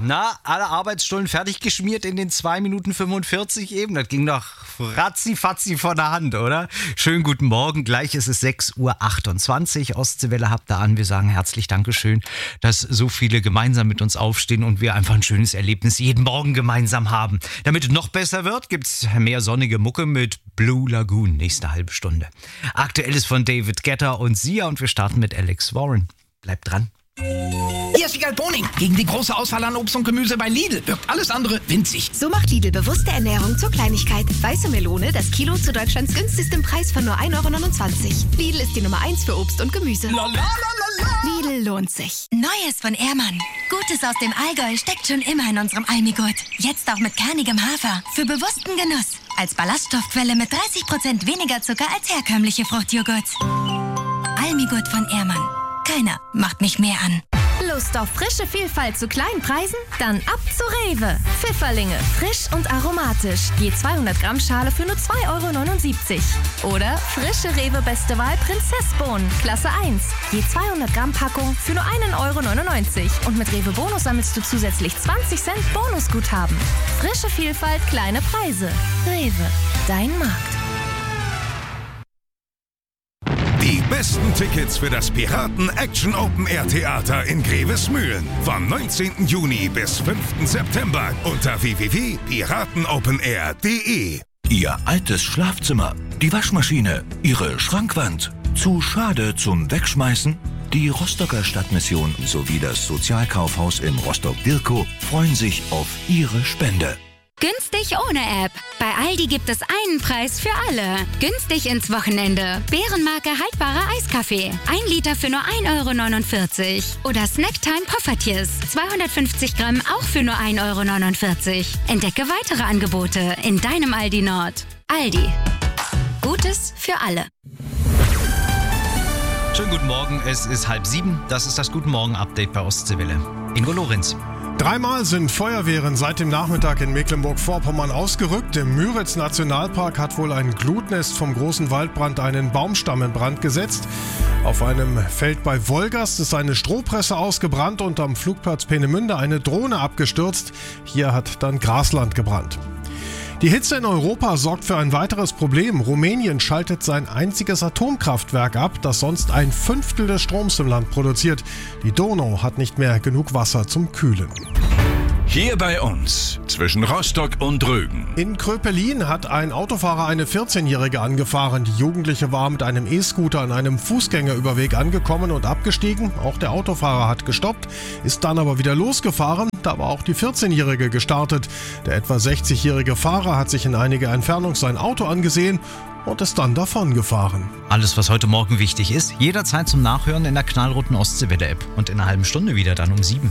Na, alle Arbeitsstunden fertig geschmiert in den 2 Minuten 45 eben. Das ging doch ratzi-fatzi von der Hand, oder? Schönen guten Morgen. Gleich ist es 6.28 Uhr. Ostseewelle habt ihr an. Wir sagen herzlich Dankeschön, dass so viele gemeinsam mit uns aufstehen und wir einfach ein schönes Erlebnis jeden Morgen gemeinsam haben. Damit es noch besser wird, gibt's mehr sonnige Mucke mit Blue Lagoon. Nächste halbe Stunde. Aktuelles von David Guetta und Sia und wir starten mit Alex Warren. Bleibt dran. Hier ist Wiegald Boning. Gegen die große Auswahl an Obst und Gemüse bei Lidl wirkt alles andere winzig. So macht Lidl bewusste Ernährung zur Kleinigkeit. Weiße Melone, das Kilo zu Deutschlands günstigstem Preis von nur 1,29 €. Lidl ist die Nummer 1 für Obst und Gemüse. Lidl lohnt sich. Neues von Ehrmann. Gutes aus dem Allgäu steckt schon immer in unserem Almigurt. Jetzt auch mit kernigem Hafer. Für bewussten Genuss. Als Ballaststoffquelle mit 30% weniger Zucker als herkömmliche Fruchtjoghurts. Almigurt von Ehrmann. Keiner macht mich mehr an. Lust auf frische Vielfalt zu kleinen Preisen? Dann ab zu Rewe. Pfifferlinge, frisch und aromatisch. Je 200 Gramm Schale für nur 2,79 €. Oder frische Rewe Beste Wahl Prinzessbohnen, Klasse 1. Je 200 Gramm Packung für nur 1,99 €. Und mit Rewe Bonus sammelst du zusätzlich 20 Cent Bonusguthaben. Frische Vielfalt, kleine Preise. Rewe, dein Markt. Die besten Tickets für das Piraten Action Open Air Theater in Grevesmühlen vom 19. Juni bis 5. September unter www.piratenopenair.de. Ihr altes Schlafzimmer, die Waschmaschine, Ihre Schrankwand. Zu schade zum Wegschmeißen? Die Rostocker Stadtmission sowie das Sozialkaufhaus in Rostock-Dirkow freuen sich auf Ihre Spende. Günstig ohne App. Bei Aldi gibt es einen Preis für alle. Günstig ins Wochenende. Bärenmarke haltbarer Eiskaffee. 1 Liter für nur 1,49 €. Oder Snacktime Poffertjes. 250 Gramm auch für nur 1,49 €. Entdecke weitere Angebote in deinem Aldi Nord. Aldi. Gutes für alle. Schönen guten Morgen, es ist 6:30. Das ist das Guten Morgen-Update bei Ostseewelle. Ingo Lorenz. 3-mal sind Feuerwehren seit dem Nachmittag in Mecklenburg-Vorpommern ausgerückt. Im Müritz-Nationalpark hat wohl ein Glutnest vom großen Waldbrand einen Baumstamm in Brand gesetzt. Auf einem Feld bei Wolgast ist eine Strohpresse ausgebrannt und am Flugplatz Peenemünde eine Drohne abgestürzt. Hier hat dann Grasland gebrannt. Die Hitze in Europa sorgt für ein weiteres Problem. Rumänien schaltet sein einziges Atomkraftwerk ab, das sonst 1/5 des Stroms im Land produziert. Die Donau hat nicht mehr genug Wasser zum Kühlen. Hier bei uns, zwischen Rostock und Rügen. In Kröpelin hat ein Autofahrer eine 14-Jährige angefahren. Die Jugendliche war mit einem E-Scooter an einem Fußgängerüberweg angekommen und abgestiegen. Auch der Autofahrer hat gestoppt, ist dann aber wieder losgefahren. Da war auch die 14-Jährige gestartet. Der etwa 60-jährige Fahrer hat sich in einiger Entfernung sein Auto angesehen und ist dann davongefahren. Alles, was heute Morgen wichtig ist, jederzeit zum Nachhören in der knallroten Ostseewelle-App. Und in einer halben Stunde wieder dann um 7.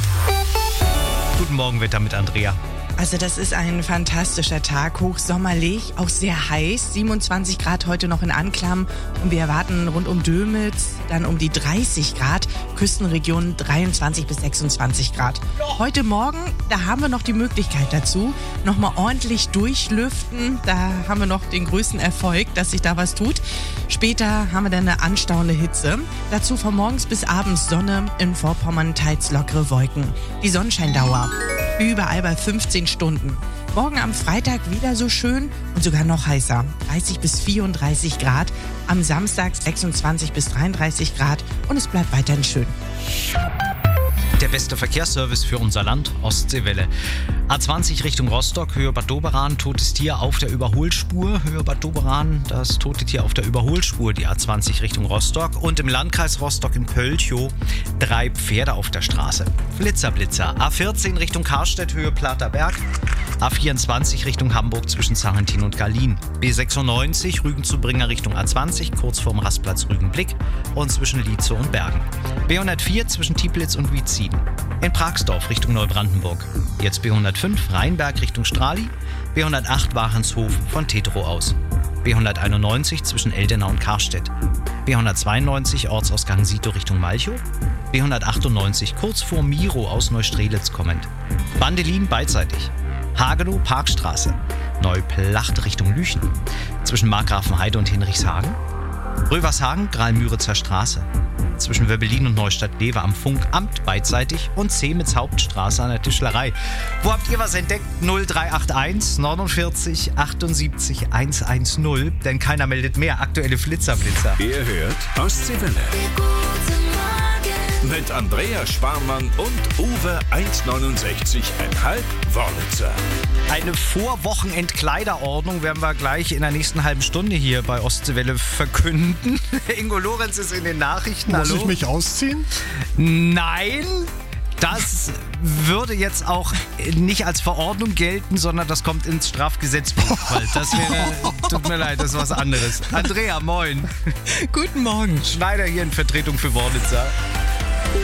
Guten Morgen, Wetter mit Andrea. Also das ist ein fantastischer Tag, hochsommerlich, auch sehr heiß, 27 Grad heute noch in Anklam und wir erwarten rund um Dömitz dann um die 30 Grad, Küstenregionen 23 bis 26 Grad. Heute Morgen, da haben wir noch die Möglichkeit dazu, nochmal ordentlich durchlüften, da haben wir noch den größten Erfolg, dass sich da was tut. Später haben wir dann eine anstauende Hitze, dazu von morgens bis abends Sonne, in Vorpommern teils lockere Wolken. Die Sonnenscheindauer überall bei 15 Stunden. Morgen am Freitag wieder so schön und sogar noch heißer. 30 bis 34 Grad. Am Samstag 26 bis 33 Grad und es bleibt weiterhin schön. Der beste Verkehrsservice für unser Land, Ostseewelle. A20 Richtung Rostock, Höhe Bad Doberan, totes Tier auf der Überholspur. Höhe Bad Doberan, das tote Tier auf der Überholspur, die A20 Richtung Rostock. Und im Landkreis Rostock in Pölchow 3 Pferde auf der Straße. Blitzer. A14 Richtung Karstedt, Höhe Platerberg. A24 Richtung Hamburg zwischen Sarrentin und Gallien. B96 Rügen zu Bringer Richtung A20, kurz vorm Rastplatz Rügenblick und zwischen Lietzow und Bergen. B104 zwischen Tieplitz und Wietzien. In Pragsdorf Richtung Neubrandenburg. Jetzt B105 Rheinberg Richtung Strali. B108 Wachenshofen von Teterow aus. B191 zwischen Eldena und Karstedt. B192 Ortsausgang Sito Richtung Malchow. B198 kurz vor Miro aus Neustrelitz kommend. Bandelin beidseitig. Hagenow Parkstraße. Neuplacht Richtung Lüchen. Zwischen Markgrafenheide und Hinrichshagen. Rövershagen Graal-Müritzer Straße. zwischen Wöbbelin und Neustadt-Lewe am Funkamt beidseitig und Zemitz Hauptstraße an der Tischlerei. Wo habt ihr was entdeckt? 0381 49 78 110, denn keiner meldet mehr. Aktuelle Blitzer. Ihr hört Ostseewelle. Mit Andrea Sparmann und Uwe 1,69,5 Wörlitzer. Eine Vorwochenendkleiderordnung werden wir gleich in der nächsten halben Stunde hier bei Ostseewelle verkünden. Ingo Lorenz ist in den Nachrichten. Muss Hallo? ich mich ausziehen? Nein, das würde jetzt auch nicht als Verordnung gelten, sondern das kommt ins Strafgesetzbuch. Weil das wäre, tut mir leid, das ist was anderes. Andrea, moin. Guten Morgen. Schneider hier in Vertretung für Wörlitzer.